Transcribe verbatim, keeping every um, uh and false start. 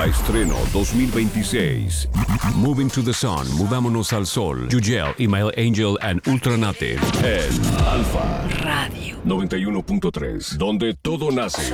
Alfa Estreno dos mil veintiséis. Moving to the Sun, Mudámonos al Sol. Yugel, Email Angel and Ultranate. En Alfa Radio noventa y uno punto tres, donde todo nace.